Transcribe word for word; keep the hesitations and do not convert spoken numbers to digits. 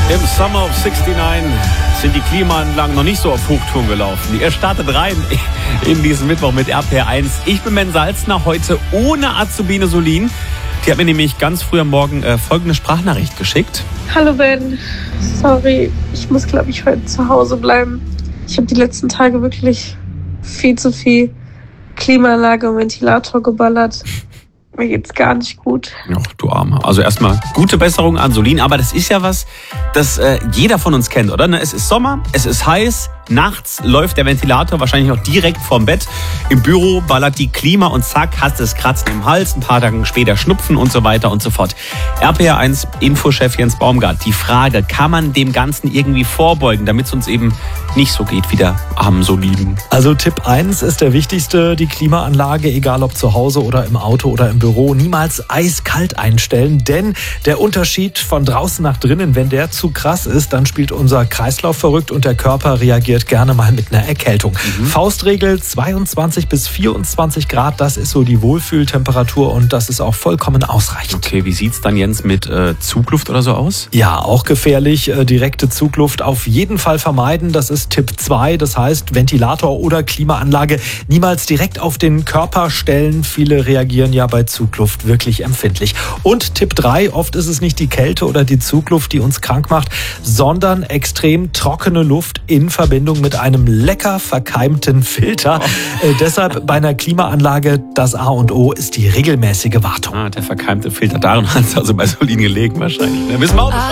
Im Summer of neunundsechzig sind die Klimaanlagen noch nicht so auf Hochtouren gelaufen. Ihr startet rein in diesen Mittwoch mit R P R eins. Ich bin Ben Salzner, heute ohne Azubine Solin. Die hat mir nämlich ganz früh am Morgen äh, folgende Sprachnachricht geschickt. Hallo Ben, sorry, ich muss glaube ich heute zu Hause bleiben. Ich habe die letzten Tage wirklich viel zu viel Klimaanlage und Ventilator geballert. Mir geht's gar nicht gut. Ja, du Armer. Also erstmal gute Besserung an Solin. Aber das ist ja was, das äh, jeder von uns kennt, oder? Es ist Sommer, es ist heiß, nachts läuft der Ventilator wahrscheinlich noch direkt vorm Bett. Im Büro ballert die Klima und zack, hast du das Kratzen im Hals. Ein paar Tage später Schnupfen und so weiter und so fort. R P R eins Infochef Jens Baumgart. Die Frage, kann man dem Ganzen irgendwie vorbeugen, damit es uns eben nicht so geht wie der armen Solin? Also Tipp eins ist der wichtigste, die Klimaanlage, egal ob zu Hause oder im Auto oder im Büro, niemals eiskalt einstellen, denn der Unterschied von draußen nach drinnen, wenn der zu krass ist, dann spielt unser Kreislauf verrückt und der Körper reagiert gerne mal mit einer Erkältung. Mhm. Faustregel zweiundzwanzig bis vierundzwanzig Grad, das ist so die Wohlfühltemperatur und das ist auch vollkommen ausreichend. Okay, wie sieht's dann, Jens, mit äh, Zugluft oder so aus? Ja, auch gefährlich. Äh, direkte Zugluft auf jeden Fall vermeiden. Das ist Tipp zwei, das heißt Ventilator oder Klimaanlage niemals direkt auf den Körper stellen. Viele reagieren ja bei Zugluft wirklich empfindlich. Und Tipp drei, oft ist es nicht die Kälte oder die Zugluft, die uns krank macht, sondern extrem trockene Luft in Verbindung mit einem lecker verkeimten Filter. Oh. Äh, deshalb bei einer Klimaanlage das A und O ist die regelmäßige Wartung. Ah, der verkeimte Filter, daran hat es also bei Solin gelegen wahrscheinlich. Ne? Wissen wir auch Bescheid.